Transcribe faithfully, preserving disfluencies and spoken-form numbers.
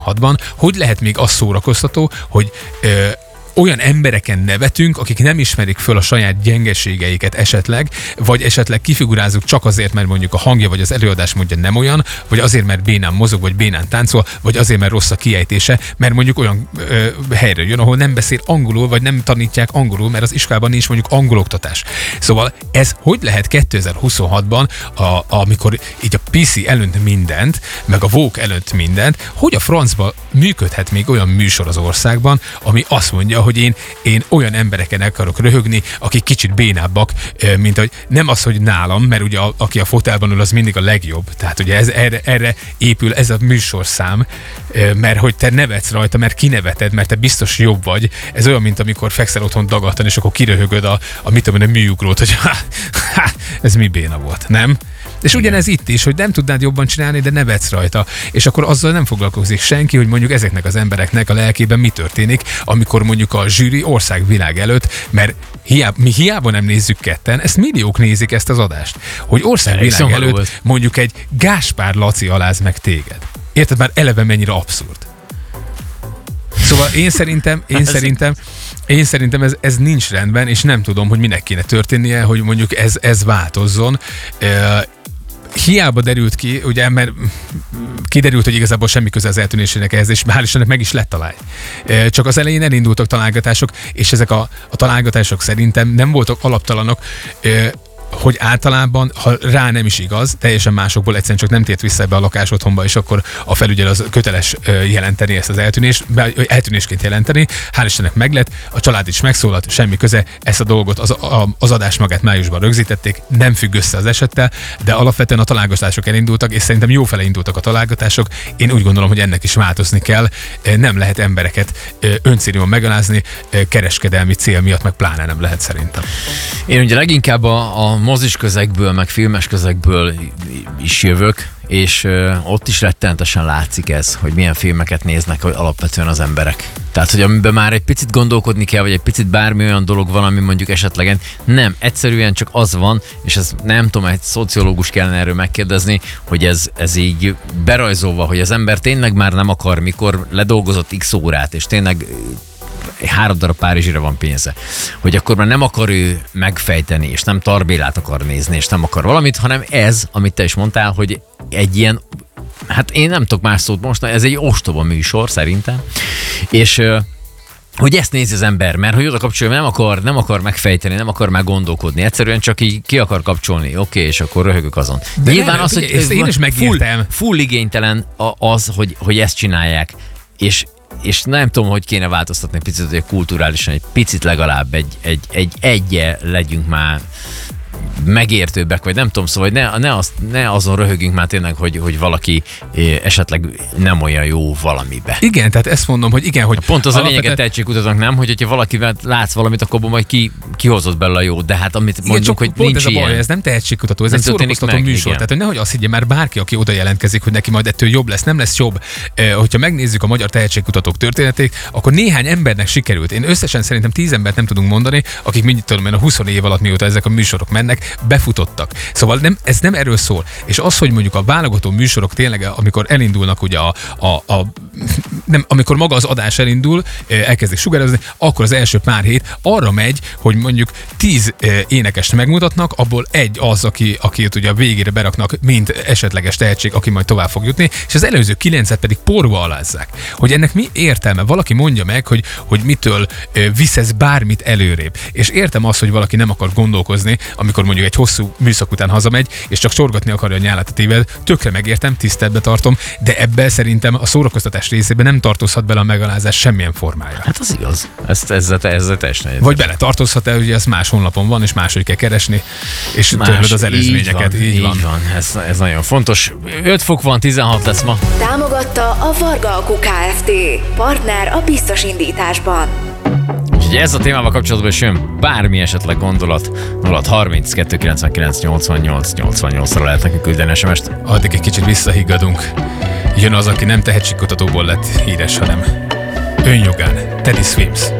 hatban, hogy lehet még az szórakoztató, hogy ö, olyan embereken nevetünk, akik nem ismerik föl a saját gyengeségeiket esetleg, vagy esetleg kifigurázzuk csak azért, mert mondjuk a hangja vagy az előadás módja nem olyan, vagy azért, mert bénán mozog, vagy bénán táncol, vagy azért, mert rossz a kiejtése, mert mondjuk olyan ö, helyre jön, ahol nem beszél angolul, vagy nem tanítják angolul, mert az iskolában nincs mondjuk angoloktatás. Szóval ez hogy lehet kétezer-huszonhatban, a, amikor így a pé cé előtt mindent, meg a Vogue előtt mindent, hogy a francba működhet még olyan műsor az országban, ami azt mondja, hogy én, én olyan embereken akarok röhögni, akik kicsit bénábbak, mint hogy nem az, hogy nálam, mert ugye a, aki a fotelban ül, az mindig a legjobb. Tehát ugye ez, erre, erre épül ez a műsorszám, mert hogy te nevetsz rajta, mert kineveted, mert te biztos jobb vagy. Ez olyan, mint amikor fekszel otthon dagadtan, és akkor kiröhögöd a, a mit tudom, a műugrót, hogy ha, ha, ez mi béna volt, nem? És ugyanez itt is, hogy nem tudnád jobban csinálni, de nevetsz rajta. És akkor azzal nem foglalkozik senki, hogy mondjuk ezeknek az embereknek a lelkében mi történik, amikor mondjuk a zsűri országvilág előtt, mert hiába, mi hiába nem nézzük ketten, ezt milliók nézik ezt az adást, hogy országvilág előtt volt. Mondjuk egy Gáspár Laci aláz meg téged. Érted már eleve mennyire abszurd? Szóval én szerintem, én szerintem, én szerintem ez, ez nincs rendben, és nem tudom, hogy minek kéne történnie, hogy mondjuk ez, ez változzon. Hiába derült ki, ugye, mert kiderült, hogy igazából semmi köze az eltűnésének ehhez, és hál' Istennek meg is lett találj. Csak az elején elindultak találgatások, és ezek a, a találgatások szerintem nem voltak alaptalanok, hogy általában, ha rá nem is igaz, teljesen másokból egyszerűen csak nem tért vissza ebbe a lakás otthonba, és akkor a felügyelő az köteles jelenteni ezt az eltűnést, eltűnésként jelenteni. Hál' Istennek meglett, a család is megszólalt, semmi köze, ezt a dolgot, az, a, az adás magát májusban rögzítették, nem függ össze az esettel, de alapvetően a találgatások elindultak, és szerintem jó fele indultak a találgatások. Én úgy gondolom, hogy ennek is változni kell. Nem lehet embereket öncélúan megalázni, kereskedelmi cél miatt meg pláne nem lehet szerintem. Én ugye leginkább a, a mozis közegből, meg filmes közegből is jövök, és ö, ott is rettenetesen látszik ez, hogy milyen filmeket néznek alapvetően az emberek. Tehát, hogy amiben már egy picit gondolkodni kell, vagy egy picit bármi olyan dolog van, ami mondjuk esetleg nem, egyszerűen csak az van, és ez nem tudom, egy szociológus kellene erről megkérdezni, hogy ez, ez így berajzolva, hogy az ember tényleg már nem akar, mikor ledolgozott x órát, és tényleg három darab Párizsira van pénze, hogy akkor már nem akar ő megfejteni, és nem Tarbélát akar nézni, és nem akar valamit, hanem ez, amit te is mondtál, hogy egy ilyen, hát én nem tudok más szót most, ez egy ostoba műsor szerintem, és hogy ezt nézi az ember, mert hogy oda kapcsolja, nem akar, nem akar megfejteni, nem akar már gondolkodni, egyszerűen csak így ki akar kapcsolni, oké, okay, és akkor röhögök azon. De nyilván nem, az, hogy ezt én is megértem. Full, full igénytelen az, hogy, hogy ezt csinálják, és és nem tudom, hogy kéne változtatni egy picit, hogy kulturálisan egy picit legalább egy, egy, egy egye legyünk már megértőbbek, vagy nem tudom, szóval ne, ne, azt, ne azon röhögünk már tényleg, hogy, hogy valaki esetleg nem olyan jó valamibe. Igen, tehát ezt mondom, hogy igen, hogy... Pont az alapvetően... a lényeget tehetségkutatónak nem, hogy hogyha valakivel látsz valamit, akkor majd ki, kihozott belőle a jó, de hát amit igen, mondjuk, hogy nincs ez ilyen. A baj, ez nem tehetségkutató, ez nem egy szórakoztató műsor. Igen. Tehát, hogy nehogy azt higgye már bárki, aki oda jelentkezik, hogy neki majd ettől jobb lesz, nem lesz jobb. Eh, hogyha megnézzük a magyar tehetségkutatók történetét, akkor néhány embernek sikerült. Én összesen szerintem tíz embert nem tudunk mondani, akik mindjárt tudom, a húsz év alatt, mióta ezek a műsorok mennek, befutottak. Szóval nem, ez nem erről szól. És az, hogy mondjuk a válogató műsorok tényleg, amikor elindulnak ugye a, a, a nem, amikor maga az adás elindul, elkezdik sugározni, akkor az első pár hét arra megy, hogy mondjuk tíz énekest megmutatnak, abból egy az, aki, akit ugye a végére beraknak, mint esetleges tehetség, aki majd tovább fog jutni, és az előző kilencet pedig porba alázzák. Hogy ennek mi értelme? Valaki mondja meg, hogy, hogy mitől visz ez bármit előrébb. És értem azt, hogy valaki nem akar gondolkozni, amikor mondjuk egy hosszú műszak után hazamegy, és csak csorgatni akarja a nyálát a téved, tökre megértem, tiszteletbe tartom, de ebben szerintem a szórakoztatás részében nem tartozhat bele a megalázás semmilyen formája. Hát az igaz. Ezt, ezzel, ezzel teljesen vagy bele tartozhat-e, ugye ez más honlapon van, és máshogy kell keresni, és törlöd az előzményeket. Így van. Így van. Így van. Ez, ez nagyon fontos. öt fok van, tizenhat lesz ma. Támogatta a Varga Alku Kft. Partner a biztos indításban. És ez a témával kapcsolatban is jön bármi esetleg gondolat. nulla harminckettő kilencvenkilenc nyolcvannyolc nyolcvannyolcra lehet nekünk küldeni es em est. Addig egy kicsit visszahiggadunk. Jön az, aki nem tehetségkutatóból lett híres, hanem önjogán. Teddy Swims.